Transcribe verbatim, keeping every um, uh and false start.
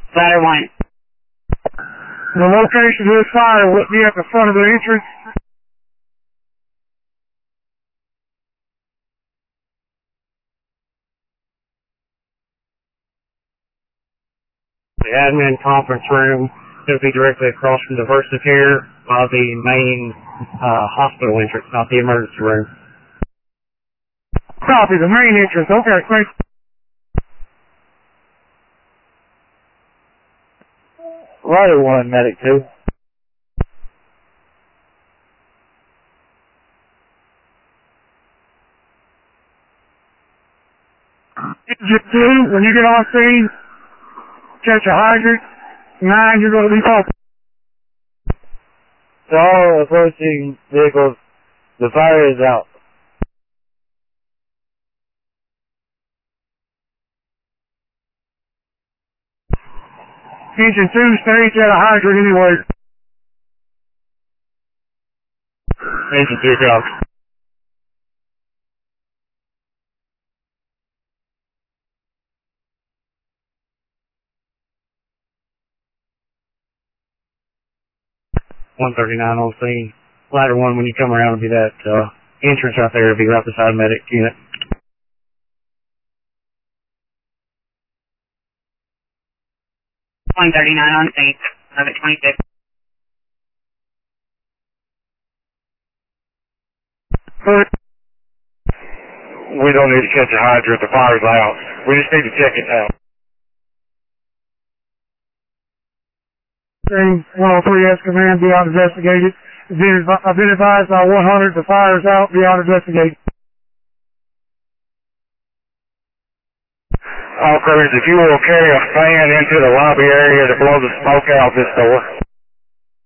Ladder one. The location of this fire will be at the front of the entrance. The admin conference room will be directly across from the VersaCare by the main uh, hospital entrance, not the emergency room. Copy, the main entrance. Okay, thanks. Ladder one, medic two. Engine two, when you get on scene, catch a hydrant. Nine, you're going to be focused. To all approaching vehicles, the fire is out. Engine two, stage at a hydrant anyway. Engine two, go. one thirty-nine on scene. Ladder one, when you come around, will be that uh, entrance right there. It'll be right beside medic unit. one thirty-nine on scene. eleven twenty-six. We don't need to catch a hydrant. The fire's out. We just need to check it out. Scene one oh three S command, be on investigated. I've been advised by one hundred, the fire's out, be on investigated. All crews, if you will carry a fan into the lobby area to blow the smoke out this door.